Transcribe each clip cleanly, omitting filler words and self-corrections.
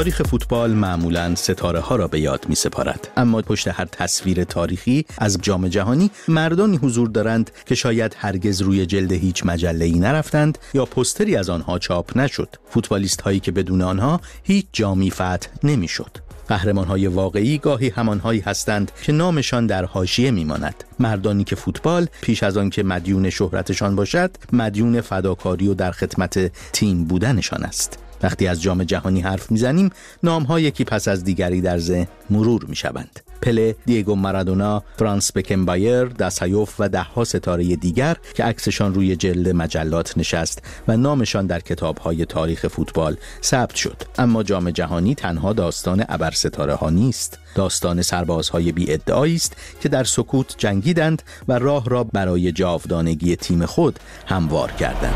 تاریخ فوتبال معمولاً ستاره ها را به یاد می سپارد، اما پشت هر تصویر تاریخی از جام جهانی مردانی حضور دارند که شاید هرگز روی جلد هیچ مجله‌ای نرفتند یا پوستری از آنها چاپ نشد. فوتبالیست هایی که بدون آنها هیچ جامی فتح نمی شد. قهرمان های واقعی گاهی همانهایی هستند که نامشان در حاشیه میماند. مردانی که فوتبال پیش از آن که مدیون شهرتشان باشد، مدیون فداکاری و در خدمت تیم بودنشان است. وقتی از جام جهانی حرف میزنیم، نام‌ها یکی پس از دیگری در ذهن مرور میشوند. پله، دیگو مارادونا، فرانس بکنبایر، داسایوف و ده‌ها ستاره دیگر که عکسشان روی جلد مجلات نشست و نامشان در کتاب‌های تاریخ فوتبال ثبت شد. اما جام جهانی تنها داستان ابرستاره‌ها نیست. داستان سربازهای بی‌ادعایی است که در سکوت جنگیدند و راه را برای جاودانگی تیم خود هموار کردند.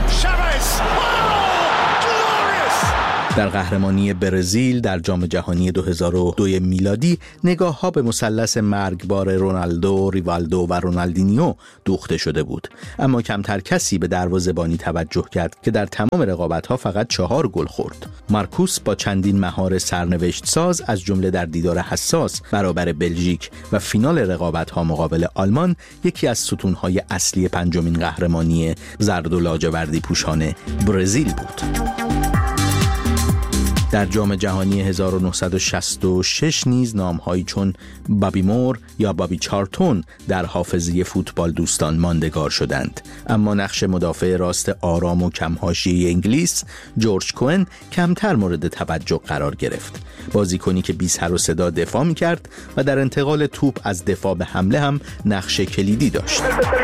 در قهرمانی برزیل در جام جهانی 2002 میلادی نگاه‌ها به مثلث مرگبار رونالدو، ریوالدو و رونالدینیو دوخته شده بود، اما کمتر کسی به دروازه‌بانی توجه کرد که در تمام رقابت‌ها فقط 4 گل خورد. مارکوس با چندین مهار سرنوشت ساز از جمله در دیدار حساس برابر بلژیک و فینال رقابت‌ها مقابل آلمان یکی از ستون‌های اصلی پنجمین قهرمانی زرد و لاجوردی پوشان برزیل بود. در جام جهانی 1966 نیز نام‌هایی چون بابی مور یا بابی چارلتون در حافظه فوتبال دوستان ماندگار شدند، اما نقش مدافع راست آرام و کم حاشیه انگلیس جورج کوئن کمتر مورد توجه قرار گرفت. بازیکنی که بی سر و صدا دفاع می‌کرد و در انتقال توپ از دفاع به حمله هم نقش کلیدی داشت.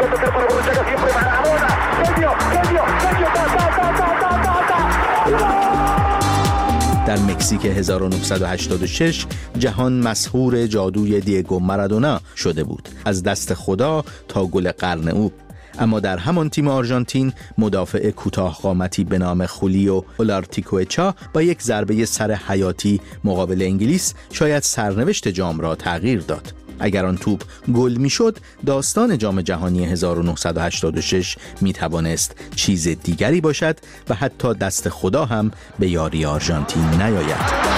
در مکزیک 1986 جهان مسحور جادوی دیگو مارادونا شده بود، از دست خدا تا گل قرن او. اما در همان تیم آرژانتین مدافع کوتاه قامتی به نام خولیو اولارتیکوئچا با یک ضربه سر حیاتی مقابل انگلیس شاید سرنوشت جام را تغییر داد. اگر آن توپ گل میشد، داستان جام جهانی 1986 میتوانست چیز دیگری باشد و حتی دست خدا هم به یاری آرژانتین نیاید.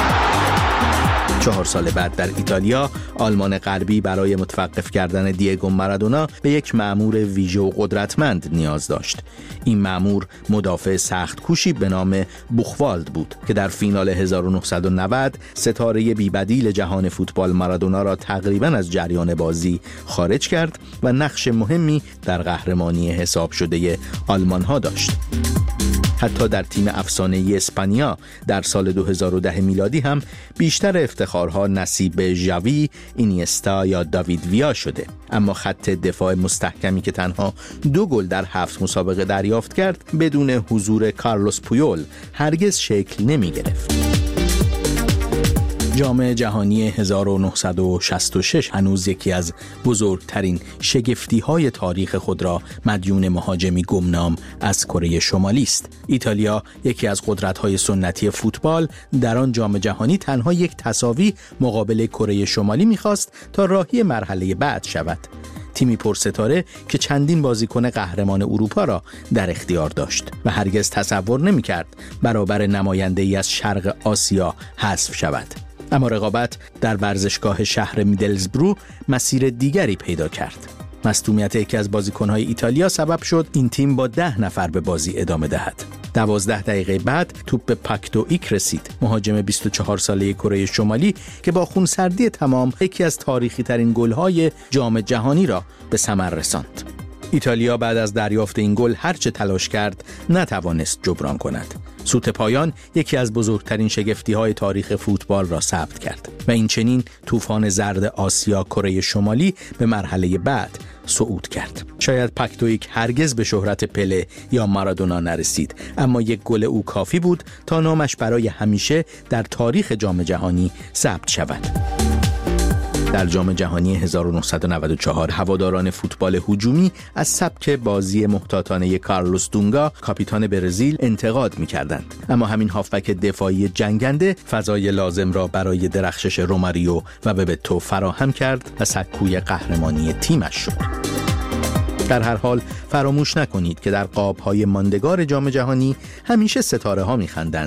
4 سال بعد در ایتالیا، آلمان غربی برای متوقف کردن دیگو مارادونا به یک مأمور ویژه و قدرتمند نیاز داشت. این مأمور مدافع سخت کوشی به نام بوخوالد بود که در فینال 1990 ستاره بی‌بدیل جهان فوتبال مارادونا را تقریباً از جریان بازی خارج کرد و نقش مهمی در قهرمانی حساب شده آلمان‌ها داشت. حتی در تیم افسانه‌ای اسپانیا در سال 2010 میلادی هم بیشتر افتخارها نصیب ژاوی، اینیستا یا داوید ویا شده، اما خط دفاع مستحکمی که تنها 2 گل در 7 مسابقه دریافت کرد بدون حضور کارلوس پویول هرگز شکل نمی گرفت. جام جهانی 1966 هنوز یکی از بزرگترین شگفتی‌های تاریخ خود را مدیون مهاجمی گمنام از کره شمالی است. ایتالیا، یکی از قدرت‌های سنتی فوتبال، در آن جام جهانی تنها یک تساوی مقابل کره شمالی می‌خواست تا راهی مرحله بعد شود. تیمی پرستاره که چندین بازیکن قهرمان اروپا را در اختیار داشت و هرگز تصور نمی‌کرد برابر نماینده‌ای از شرق آسیا حذف شود. اما رقابت در ورزشگاه شهر میدلزبرو مسیر دیگری پیدا کرد. مصدومیت یکی از بازیکن‌های ایتالیا سبب شد این تیم با 10 نفر به بازی ادامه دهد. 12 دقیقه بعد توپ به پاکتو ایک رسید، مهاجم 24 ساله کره شمالی که با خونسردی تمام یکی از تاریخی ترین گل‌های جام جهانی را به ثمر رساند. ایتالیا بعد از دریافت این گل هرچه تلاش کرد نتوانست جبران کند. سوت پایان یکی از بزرگترین شگفتی‌های تاریخ فوتبال را ثبت کرد و این چنین طوفان زرد آسیا کره شمالی به مرحله بعد صعود کرد. شاید پاکتویک هرگز به شهرت پله یا مارادونا نرسید، اما یک گل او کافی بود تا نامش برای همیشه در تاریخ جام جهانی ثبت شود. در جام جهانی 1994 هواداران فوتبال هجومی از سبک بازی محتاطانه کارلوس دونگا کاپیتان برزیل انتقاد می‌کردند، اما همین هافبک دفاعی جنگنده فضای لازم را برای درخشش روماریو و ببتو فراهم کرد و سکوی قهرمانی تیمش شد. در هر حال فراموش نکنید که در قاب‌های ماندگار جام جهانی همیشه ستاره‌ها می‌خندند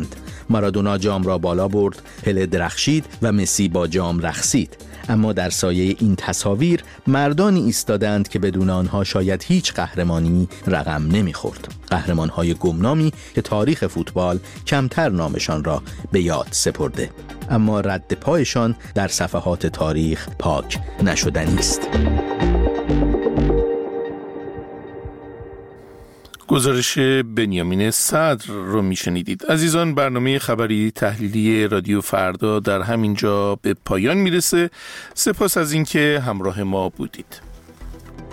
مارادونا جام را بالا برد، پله درخشید و مسی با جام رقصید. اما در سایه این تصاویر مردانی ایستادند که بدون آنها شاید هیچ قهرمانی رقم نمیخورد. قهرمان‌های گمنامی که تاریخ فوتبال کمتر نامشان را به یاد سپرده، اما رد پایشان در صفحات تاریخ پاک نشدنی است. گزارش بنیامین صدر رو میشنیدید. عزیزان، برنامه خبری تحلیلی رادیو فردا در همین جا به پایان میرسه. سپاس از اینکه همراه ما بودید.